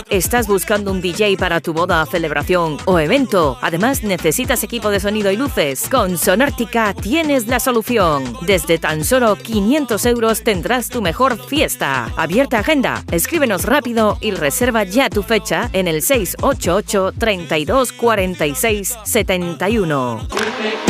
¿Estás buscando un DJ para tu boda, celebración o evento? Además, ¿necesitas equipo de sonido y luces? Con Sonártica tienes la solución. Desde tan solo 500 € tendrás tu mejor fiesta. Abierta agenda. Escríbenos rápido y reserva ya tu fecha en el 688 32 46 71.